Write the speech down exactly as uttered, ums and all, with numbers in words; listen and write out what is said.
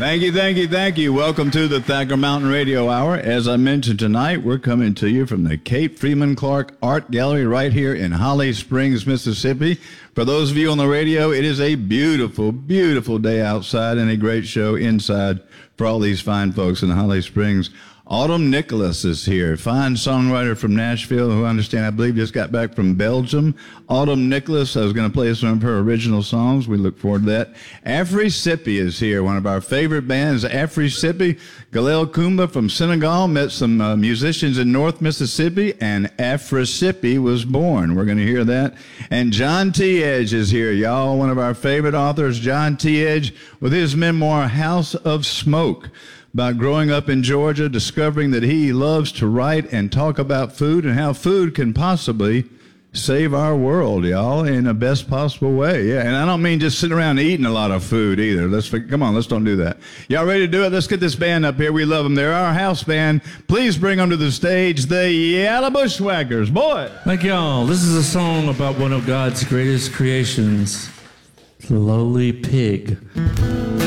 Thank you, thank you, thank you. Welcome to the Thacker Mountain Radio Hour. As I mentioned tonight, we're coming to you from the Kate Freeman Clark Art Gallery right here in Holly Springs, Mississippi. For those of you on the radio, it is a beautiful, beautiful day outside and a great show inside for all these fine folks in Holly Springs. Autumn Nicholas is here, fine songwriter from Nashville who I understand, I believe, just got back from Belgium. Autumn Nicholas, I was going to play some of her original songs. We look forward to that. Afrisipi is here, one of our favorite bands, Afrisipi. Galil Kumba from Senegal met some uh, musicians in North Mississippi, and Afrisipi was born. We're going to hear that. And John T. Edge is here, y'all, one of our favorite authors, John T. Edge, with his memoir, House of Smoke, about growing up in Georgia, discovering that he loves to write and talk about food and how food can possibly save our world, y'all, in the best possible way. Yeah, and I don't mean just sitting around eating a lot of food either. Let's come on, let's don't do that. Y'all ready to do it? Let's get this band up here. We love them. They're our house band. Please bring them to the stage, the Yellow Bushwhackers. Boy. Thank y'all. This is a song about one of God's greatest creations, the lowly pig.